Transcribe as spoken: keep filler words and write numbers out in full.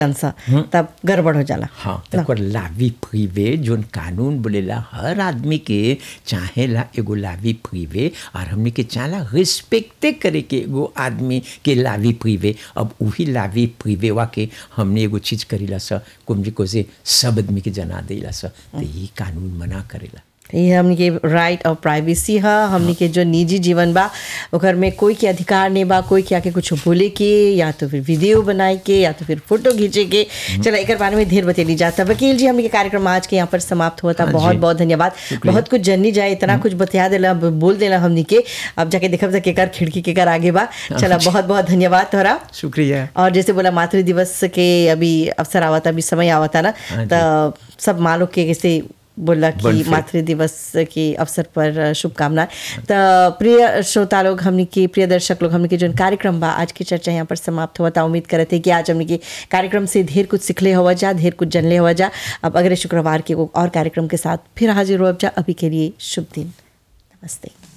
सा तब गड़बड़ हो जाला। हाँ, तब लावी प्रिवे जोन कानून बोलेला हर आदमी के चाहेला एगो लावी प्रिवे और हमने के चाहला रिस्पेक्टे करे के एगो आदमी के लावी प्रिवे। अब वही लावी प्रिवे वा के हमने एगो चीज करीला सा कुमजी को से सब आदमी के जना देला सा तो ये कानून मना करेला। ये हमनी के राइट और प्राइवेसी है, हमनी के जो निजी जीवन बा ओकर में कोई के अधिकार नहीं बा, कोई के आके कुछ बोले के या तो फिर वीडियो बनाए के या तो फिर फोटो खींचे के। चलो एक बारे में ढेर बतेली जाता। वकील जी हमनी के कार्यक्रम आज के यहाँ पर समाप्त हुआ था। हाँ बहुत जी। बहुत धन्यवाद। बहुत कुछ जननी जाए, इतना कुछ बतिया देला, बोल देला हमनी के। अब जाके देखब के कर खिड़की के कर आगे बा। चला बहुत बहुत धन्यवाद तोहरा, शुक्रिया। और जैसे बोला मातृ दिवस के अभी अवसर आवता, अभी समय आवता ना, तो सब माँ लोग के कैसे बोला कि मातृ दिवस के अवसर पर शुभकामनाएं। तो प्रिय श्रोता लोग, हमने के प्रिय दर्शक लोग, हमने के जो कार्यक्रम बा आज की चर्चा यहाँ पर समाप्त हुआ था। उम्मीद करते हैं कि आज हमने के कार्यक्रम से ढेर कुछ सीखले हुआ जा, ढेर कुछ जानले हुआ जा। अब अगले शुक्रवार के और कार्यक्रम के साथ फिर हाजिर हो जा। अभी के लिए शुभ दिन, नमस्ते।